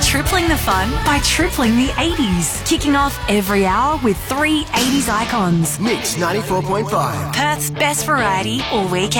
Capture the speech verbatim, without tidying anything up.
tripling the fun by tripling the eighties. Kicking off every hour with three eighties icons. Mix ninety-four point five. Perth's best variety all weekend.